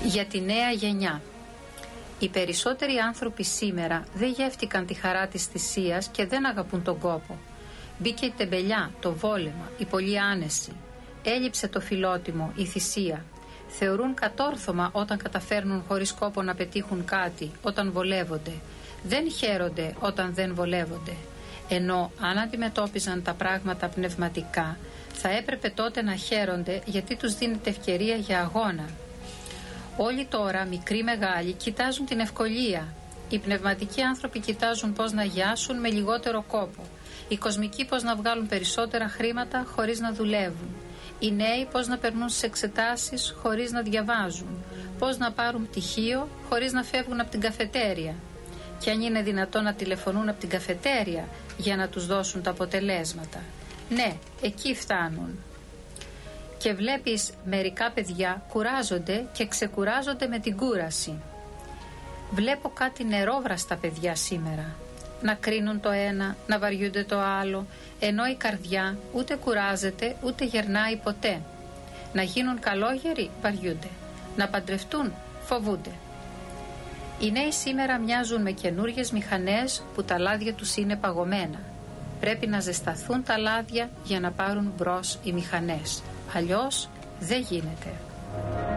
Για τη νέα γενιά. Οι περισσότεροι άνθρωποι σήμερα δεν γεύτηκαν τη χαρά της θυσίας και δεν αγαπούν τον κόπο. Μπήκε η τεμπελιά, το βόλεμα, η πολλή άνεση. Έλειψε το φιλότιμο, η θυσία. Θεωρούν κατόρθωμα όταν καταφέρνουν χωρίς κόπο να πετύχουν κάτι, όταν βολεύονται. Δεν χαίρονται όταν δεν βολεύονται. Ενώ αν αντιμετώπιζαν τα πράγματα πνευματικά, θα έπρεπε τότε να χαίρονται γιατί τους δίνεται ευκαιρία για αγώνα. Όλοι τώρα, μικροί μεγάλοι, κοιτάζουν την ευκολία. Οι πνευματικοί άνθρωποι κοιτάζουν πώς να γιάσουν με λιγότερο κόπο. Οι κοσμικοί πώς να βγάλουν περισσότερα χρήματα χωρίς να δουλεύουν. Οι νέοι πώς να περνούν στις εξετάσεις χωρίς να διαβάζουν. Πώς να πάρουν πτυχίο χωρίς να φεύγουν από την καφετέρια. Και αν είναι δυνατόν να τηλεφωνούν από την καφετέρια για να τους δώσουν τα αποτελέσματα. Ναι, εκεί φτάνουν. Και βλέπεις μερικά παιδιά κουράζονται και ξεκουράζονται με την κούραση. Βλέπω κάτι νερόβραστα παιδιά σήμερα. Να κρίνουν το ένα, να βαριούνται το άλλο, ενώ η καρδιά ούτε κουράζεται ούτε γερνάει ποτέ. Να γίνουν καλόγεροι βαριούνται, να παντρευτούν φοβούνται. Οι νέοι σήμερα μοιάζουν με καινούργιες μηχανές που τα λάδια τους είναι παγωμένα. Πρέπει να ζεσταθούν τα λάδια για να πάρουν μπρος οι μηχανές. Αλλιώς δεν γίνεται.